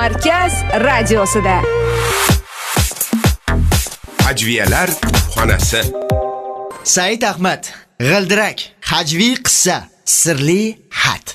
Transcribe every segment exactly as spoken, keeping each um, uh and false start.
Markaz radiosida. Hajviyalar xonasi. Said Ahmad, g'ildirak, hajviy qissa, sirli xat.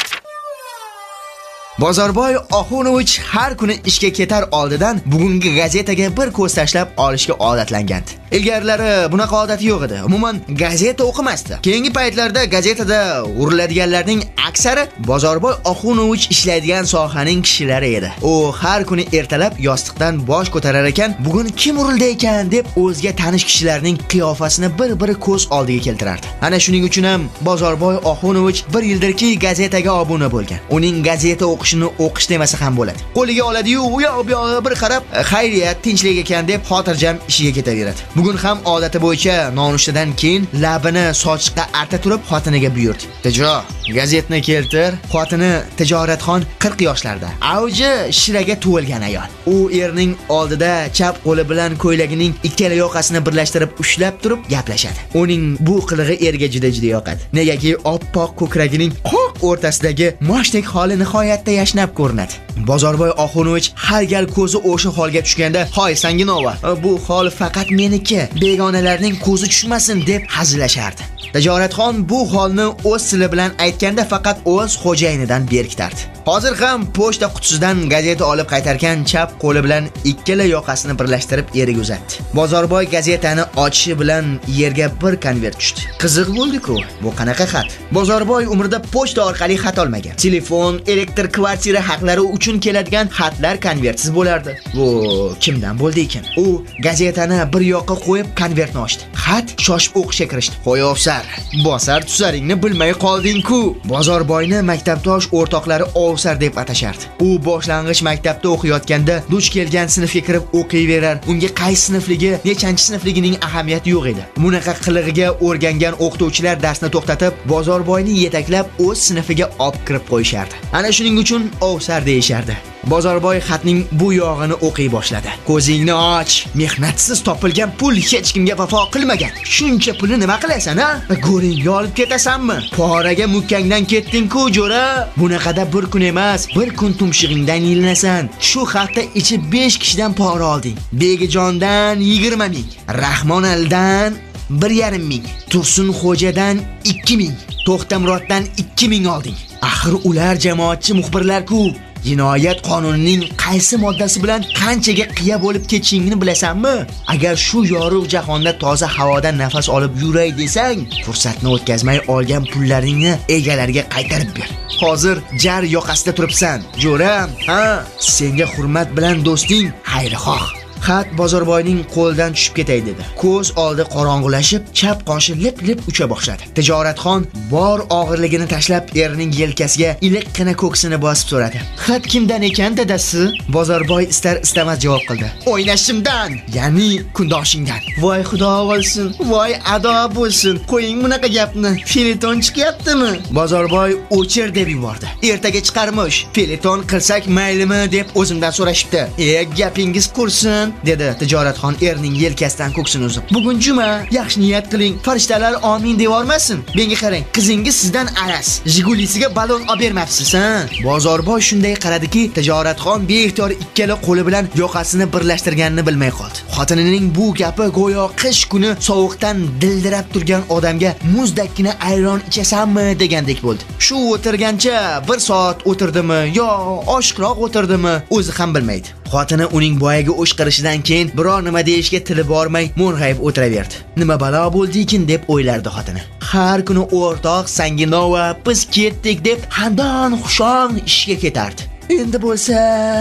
Bozorboy Oxunovich har kuni ishga ketar oldidan bugungi gazetaga bir ko'z tashlab olishga odatlangandi. Ilgarilari bunaqa odati yo'q edi. Umuman gazeta o'qimasdi. Keyingi paytlarda gazetada uriladiganlarning aksari Bozorboy Oxunovich ishlaydigan sohaning kishilari edi. U har kuni ertalab yostiqdan bosh ko'tarar ekan, bugun kim urildi ekan deb o'zga tanish kishilarning qiyofasini bir-biri ko'z oldiga keltirardi. Ana shuning uchun ham Bozorboy Oxunovich bir yildirki gazetaga obuna bo'lgan. Uning gazeta o'qishini o'qish demasa ham bo'ladi. Qo'liga oladi-yu, u yoq bu yog'iga bir qarab, xayriyat, tinchlik ekan deb xotirjam ishiga ketaveradi. Bugun ham odati bo'yicha nonushtadan keyin labini sochiqqa arta turib xotiniga buyurdi. "Tejo, gazetni keltir." Xotini Tijoratxon qirq yoshlarda. Avji shiraga tuvilgan ayol. U erining oldida chap qo'li bilan ko'ylagining ikkala yoqasini birlashtirib ushlab turib gaplashadi. Uning bu qilig'i erga juda-juda yoqadi. Negaki oppoq ko'kragining qoq o'rtasidagi moshdek holi nihoyatda yashnab ko'rinadi. Bozorboy Oxunovich har gal ko'zi o'sha holga tushganda, "Hoy Sanginova, bu hol faqat meniki, begonalarning ko'zi tushmasin" deb hazillashardi. Tijoratxon bu holni o'z tili bilan aytganda faqat o'z xo'jayinidan berkitardi. Hozir ham pochta qutisidan gazeta olib qaytargan chap qo'li bilan ikkala yoqasini birlashtirib eriga uzatdi. Bozorboy gazetani ochishi bilan yerga bir konvert tushdi. Qiziq bo'ldi-ku, bu qanaqa xat? Bozorboy umrida pochta orqali xat olmagan. Telefon, elektr kvartira haqlari uchun keladigan xatlar konvertsiz bo'lardi. Bu kimdan bo'ldi ekan? U gazetani bir yoqqa qo'yib konvertni ochdi. Xat shoshib o'qishga kirishdi. "Qo'y ofsar, bosar tusaringni bilmay qolding-ku." Bozorboyni maktabdosh o'rtoqlari ofsar deb atashardi. U boshlang'ich maktabda o'qiyotganda duch kelgan sinfga kirib o'qiyverar. Unga qaysi sinfligi, nechanchi sinfligining ahamiyati yo'q edi. Bunaqa qilig'iga o'rgangan o'qituvchilar darsni to'xtatib, Bozorboyni yetaklab o'z sinfiga olib kirib qo'yishardi. Ana shuning uchun ofsar deyishardi. Bozorboy xatning bu yog'ini o'qiy boshladi. "Ko'zingni och. Mehnatsiz topilgan pul hech kimga vafo qilmagan. Shuncha pulni nima qilasan, ha? Go'ringga olib ketasanmi? Poraga mukkangdan ketding-ku, jo'ra. Bunaqada bir kun emas, bir kun tumshug'ingdan yilinasan. Shu hafta ichi besh kishidan pora olding. Begijondan yigirma ming, Rahmon Aldan bir yarim ming, Tursun Xo'jadan ikki ming, To'xtamroddan ikki ming olding. Axir ular jamoatchi muxbirlar-ku. Jinoyat qonunining qaysi moddasi bilan qanchaga qiya bo'lib ketishingni bilasanmi? Agar shu yorug' jahonda toza havodan nafas olib yuray desang, fursatni o'tkazmay olgan pullaringni egalariga qaytarib ber. Hozir jar yoqasida turibsan, jo'ram. Ha, senga hurmat bilan do'sting, xayrixoh." Xat Bozorboyning qo'lidan tushib ketay dedi. Ko'z oldi qorong'ulashib, chap qoshi lip-lip ucha boshladi. Tijoratxon bor og'irligini tashlab erining yelkasiga iliqqina ko'ksini bosib so'radi. "Xat kimdan ekan, dadasi?" Bozorboy istar istamas javob qildi. "O'ynashimdan, ya'ni kundoshingdan." "Voy xudo bo'lsin, voy ado bo'lsin. Qo'ying bunaqa gapni. Feleton chiqyaptimi?" Bozorboy o'chir deb yubordi. "Ertaga chiqarmish. Feleton qilsak maylimi deb o'zimdan so'rashibdi." "E, gapingiz qursin", dedi Tijoratxon erining yelkasidan ko'ksini uzib. "Bugun juma, yaxshi niyat qiling. Farishtalar amin devormasin. Menga qarang, qizingiz sizdan aras, Jigulisiga balon olib bermabsiz, ha?" Bozorboy shunday qaradiki, Tijoratxon beixtiyor ikkala qo'li bilan yoqasini birlashtirganini bilmay qoldi. Xotinining bu gapi go'yo qish kuni sovuqdan dildirab turgan odamga muzdakkina ayron ichasanmi degandek bo'ldi. Shu o'tirgancha bir soat o'tirdimi yo oshiqroq o'tirdimi, o'zi ham bilmaydi. Xotini uning boyaga o'shqirishidan keyin biror nima deyishga tili bormay mung'ayib o'tiraverdi. Nima balo bo'ldi-ekin deb o'ylardi xotini. Har kuni o'rtoq Sanginova biz ketdik deb handon xushon ishga ketardi. Endi bo'lsa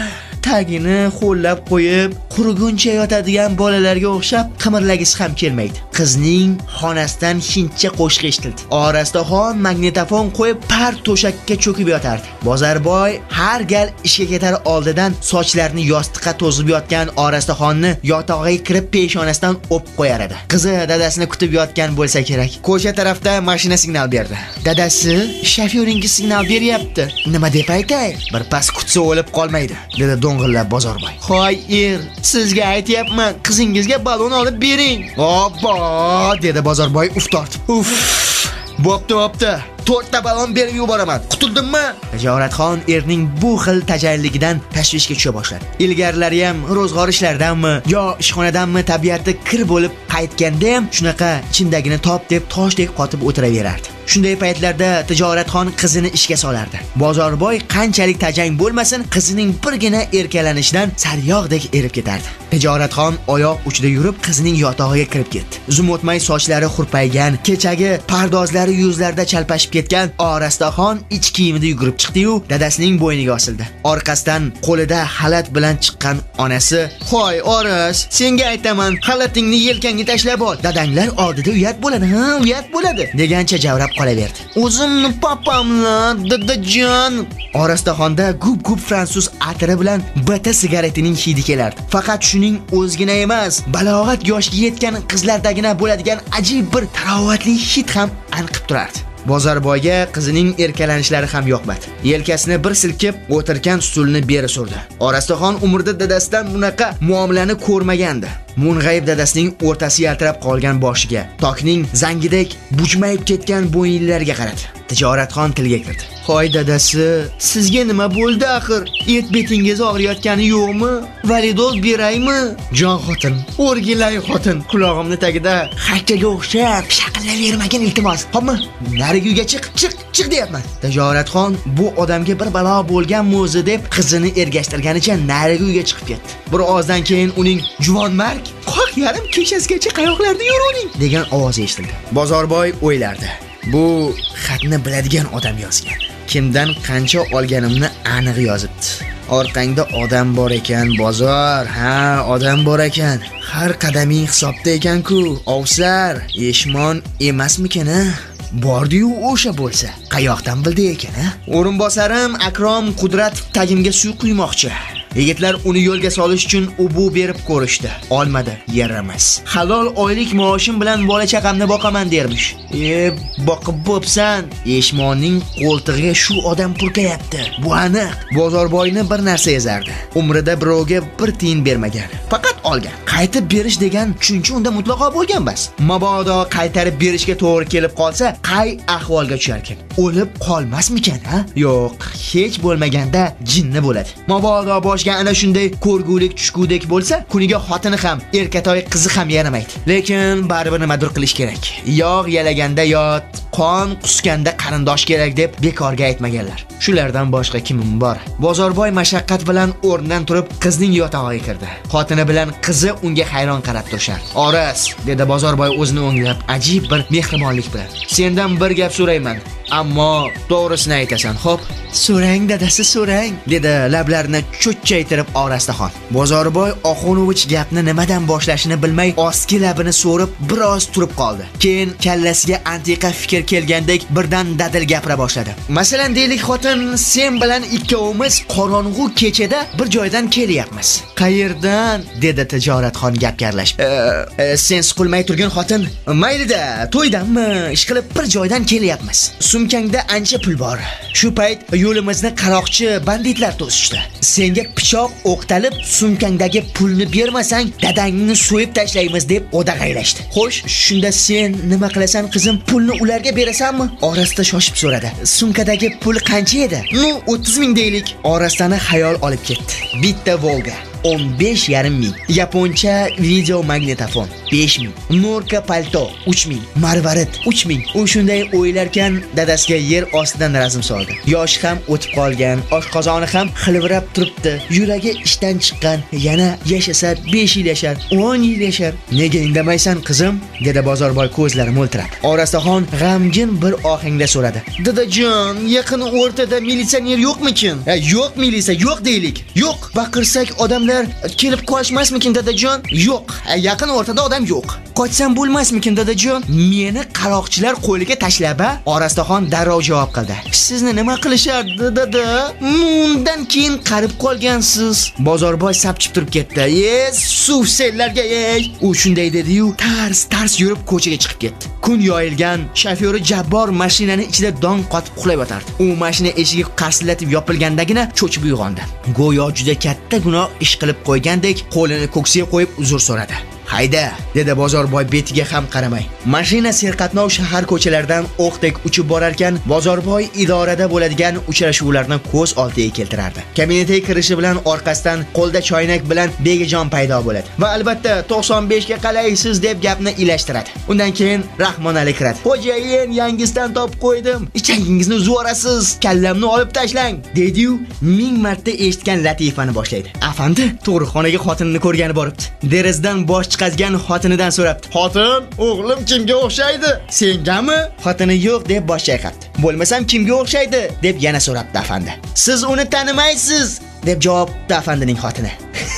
tagini xo'llab qo'yib, quriguncha yotadigan bolalarga o'xshab qimirlagisi ham kelmaydi. Qizning xonasidan hindcha qo'shiq eshitildi. Orasida xon magnitofon qo'yib par to'shakka cho'kib yotardi. Bozorboy har gal ishga ketar oldidan sochlarini yostiqqa to'zib yotgan Orastaxonni yotog'iga kirib peshonasidan o'pib qo'yar edi. Qizi dadasini kutib yotgan bo'lsa kerak. Ko'cha tarafda mashina signal berdi. "Dadasi, shofyoringiz signal beryapti. Nima deb aytay? Bir pas kutsa o'lib qolmaydi", dedi do'ng'illab Bozorboy. "Hoy er, sizga aytayapman, qizingizga balon olib bering." "Obbo", dedi Bozorboy uf tortib. "Uf, bo'pti, bo'pti. to'rtta ballon berib yuboraman. Qutuldimmi? Tijoratxon erining bu xil tajalliligidan tashvishga tusha boshladi. Ilgarilari ham ro'zg'or ishlaridanmi yo ishxonadanmi tabiati kir bo'lib qaytganda ham shunaqa ichimdagini top deb toshdek qotib o'tiraverardi. Shunday paytlarda Tijoratxon qizini ishga solardi. Bozorboy qanchalik tajang bo'lmasin, qizining birgina erkalanishidan sariyog'dek erib ketardi. Tijoratxon oyoq uchida yurib qizining yotog'iga kirib ketdi. Zum o'tmay sochlari hurpaygan, kechagi pardozlari yuzlarida chalpashib ketgan Orastaxon ich kiyimida yugurib chiqdi-yu, dadasining bo'yniga osildi. Orqasidan qo'lida xalat bilan chiqqan onasi: "Hoy Oras, senga aytaman, xalatingni yelkangga tashlab ol. Dadanglar oldida uyat bo'ladi, ha, uyat bo'ladi" degancha javrab qolaverdi. "O'zimni papamlar, dadajon." Orastaxonda gup-gup fransuz atiri bilan bata sigaretining hidi kelardi. Faqat shuning o'zgina emas, balog'at yoshiga yetgan qizlardagina bo'ladigan ajib bir tarovatli hid ham anqib turardi. Bozorboyga qizining erkalanishlari ham yoqmadi. Yelkasini bir silkib, o'tirgan stulni beri surdi. Orastaxon umrida dadasidan bunaqa muomalani ko'rmagandi. Mung'ayib dadasining o'rtasi yaltirab qolgan boshiga, tokning zangidek bujmayib ketgan bo'yinlariga qaradi. Tijoratxon tilga kirdi. "Hoy dadasi, sizga nima bo'ldi axir? Et betingiz og'riyotgani yo'qmi? Validol beraymi?" "Jon xotin, o'rgilay xotin, qulog'imni tagida hakkaga o'xshab shaqillavermagin iltimos. Xo'pmi? Nariga uyga chiq, chiq, chiq deyapman." Tijoratxon bu odamga bir balo bo'lganmi o'zi deb qizini ergashtirganicha nariga uyga chiqib ketdi. Bir ozdan keyin uning "Juvon mark, qoq yarim kechasigacha qayoqlarda yuruvding?" degan ovoz eshitildi. Bozorboy o'ylardi. Bu xatni biladigan odam yozgan. Kimdan qancha olganimni aniq yozibdi. Orqangda odam bor ekan, bozor. Ha, odam bor ekan. Har qadaming hisobda ekan-ku. Ovsar, eshmon emasmikan-a? Bordi-yu o'sha bo'lsa, qayoqdan bildi ekan-a? O'rinbosarim Akrom Qudratov tagimga suv quymoqchi. Yigitlar uni yo'lga solish uchun ubu berib ko'rishdi. Olmadi, yaramas. Halol oylik maoshim bilan bola chaqamni boqaman dermish. E, boqib bo'psan. Eshmonning qo'ltig'iga shu odam purkayapti. Bu aniq. Bozorboyni bir narsa ezardi. Umrida birovga bir tiyin bermagan. Faqat olgan. Qaytib berish degan tushuncha unda mutlaqo bo'lgan bas. Mabodo qaytarib berishga to'g'ri kelib qolsa, qay ahvolga tusharkan? O'lib qolmasmikan, ha? Yo'q, hech bo'lmaganda jinni bo'ladi. Mabodo boshga ana shunday ko'rgulik tushgudek bo'lsa, kuniga xotini ham, erkatoy qizi ham yaramaydi. Lekin baribir nimadir qilish kerak. Yog' yalaganda yot, qon qusganda qarindosh kerak deb bekorga aytmaganlar. Shulardan boshqa kimim bor? Bozorboy mashaqqat bilan o'rnidan turib qizning yotog'iga kirdi. Xotini bilan qizi unga hayron qarab turishar. "Oras", dedi Bozorboy o'zini o'nglab, ajib bir mehribonlik bilan. "Sendan bir gap so'rayman. Ammo to'g'risini aytasan, xo'p?" "So'rang dadasi, so'rang", dedi lablarini cho'chchaytirib Orastaxon. Bozorboy Oxunovich gapni nimadan boshlashini bilmay ostki labini so'rib biroz turib qoldi. Keyin kallasiga antiqa fikr kelgandek birdan dadil gapira boshladi. "Masalan, deylik xotin, sen bilan ikkovimiz qorong'u kechada bir joydan kelyapmiz." "Qayerdan?" dedi Tijoratxon gapgarlashib. "E, e, sen siqilmay turgan xotin, mayli-da, to'ydanmi, ish qilib bir joydan kelyapmiz. Sumkangda ancha pul bor. Shu payt yo'limizni qaroqchi banditlar to'sishdi. Senga pichoq o'qtalib, sumkangdagi pulni bermasang, dadangni so'yib tashlaymiz deb o'dag'aylashdi. Xo'sh, shunda sen nima qilasan qizim? Pulni ularga berasanmi?" Orasta shoshib so'radi. "Sumkadagi pul qancha edi?" "Nu, o'ttiz ming deylik." Orastani xayol olib ketdi. Bitta Volga o'n besh yarim ming, yaponcha video magnetofon besh ming, Norka palto uch ming, marvarid uch ming. U shunday o'ylarkan, dadasiga yer ostidan razm soldi. Yoshi ham o'tib qolgan, oshqozoni ham xilvirab turibdi. Yuragi ishdan chiqqan, yana yashasa besh yil yashar, o'n yil yashar. "Nega indamaysan qizim?" dedi Bozorboy ko'zlari mo'ltirab. Orastaxon g'amgin bir ohangda so'radi. "Dadajon, yaqin o'rtada militsioner yo'qmikin?" "Ha, yo'q militsiya, yo'q deylik. Yo'q, baqirsak odam kelib qolishmasmikin dadajon?" "Yo'q, yaqin o'rtada odam yo'q." "Qochsam bo'lmasmikin dadajon?" "Meni qaroqchilar qo'liga tashlab-a?" Orastaxon darrov javob qildi. "Sizni nima qilishardi dada? Undan keyin qarib qolgansiz." Bozorboy sapchib turib ketdi. "Ey, suv senlarga ey." U shunday dedi-yu, tars tars yurib ko'chaga chiqib ketdi. Kun yoyilgan, shofyori Jabbor mashinani ichida dong qotib uxlab yotardi. U mashina eshigi qarsillatib yopilgandagina cho'chib uyg'ondi. Go'yo juda katta gunoh ish qilib qo'ygandek qo'lini ko'ksiga qo'yib uzr so'radi. Hayda, dedi Bozorboy betiga ham qaramay. Mashina serqatnov shahar ko'chalaridan o'qdek uchib borarkan, Bozorboy idorada bo'ladigan uchrashuvlarni ko'z oldiga keltirardi. Kabinetga kirishi bilan orqasidan qo'lda choynak bilan Begijon paydo bo'ladi va albatta to'qson besh ga qalaysiz deb gapni ilashtiradi. Undan keyin Rahmonali kiradi. "Xo'jayin, yangisidan topib qo'ydim. Ichangingizni zo'rasiz, kallamni olib tashlang", dedi-yu ming marta eshitgan latifani boshlaydi. "Afandi, tug'ruqxonaga xotinini ko'rgani boribdi. Derazadan bosh chiqazgan xotinidan so'rabdi. Xotin, o'g'lim kimga o'xshaydi? Sengami?" Xotini yo'q deb bosh chayqabdi. "Bo'lmasam kimga o'xshaydi?" deb yana so'rabdi afandi. "Siz uni tanimaysiz", deb javob berdi afandining xotini.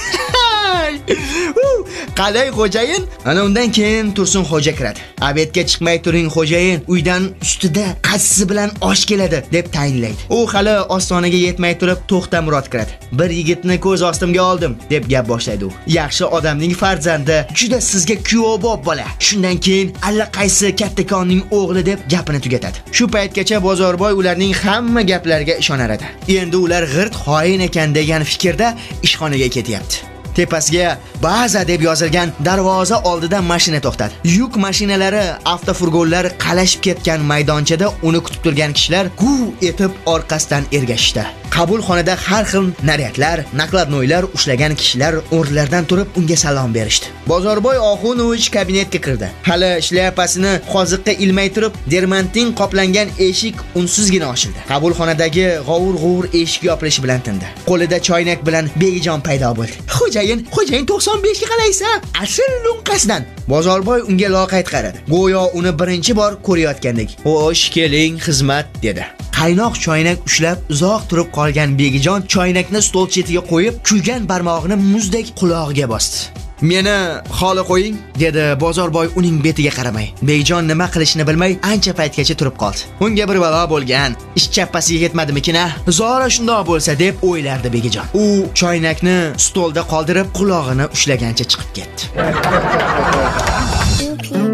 "Qalay xo'jayin?" Ana undan keyin Tursun xo'ja kiradi. "Abetga chiqmay turing xo'jayin, uydan ustida qassisi bilan osh keladi", deb tayinlaydi. U hali ostonaga yetmay turib To'xta Murod kiradi. "Bir yigitni ko'z ostimga oldim", deb gap boshlaydi u. "Yaxshi odamning farzandi, juda sizga kuyovbob bola. Shundan keyin allaqaysi kattakonning o'g'li", deb gapini tugatadi. Shu paytgacha Bozorboy ularning hamma gaplariga ishonar edi. Endi ular g'irt xoin ekan degan fikrda ishxonaga ketyapti. Tepasiga baza deb yozilgan darvoza oldida mashina to'xtadi. Yuk mashinalari, avtofurgonlar qalashib ketgan maydonchada uni kutib turgan kishilar guv etib orqasidan ergashishdi. Qabulxonada har xil naryadlar, nakladnoylar ushlagan kishilar o'rnlaridan turib unga salom berishdi. Bozorboy Oxunovich kabinetga kirdi. Hali shlyapasini qoziqqa ilmay turib, dermantin qoplangan eshik unsizgina ochildi. Qabulxonadagi g'ovur-g'uvur eshik yopilishi bilan tindi. Qo'lida choynak bilan Begijon paydo bo'ldi. "Xo'jayin, xo'jayin to'qson besh ga qalaysa, asl lunqasidan." Bozorboy unga loqayd qaradi. Go'yo uni birinchi bor ko'rayotgandek. "Xo'sh, keling, xizmat", dedi. Qaynoq choynak ushlab uzoq turib qolgan Begijon choynakni stol chetiga qo'yib, kuygan barmog'ini muzdek qulog'iga bosdi. "Meni xoli qo'ying", dedi Bozorboy uning betiga qaramay. Begijon nima qilishini bilmay ancha paytgacha turib qoldi. Unga bir balo bo'lgan, ish chappasiga yetmadimikin-a? Zora shundoq bo'lsa deb o'ylardi Begijon. U choynakni stolda qoldirib, qulog'ini ushlagancha chiqib ketdi.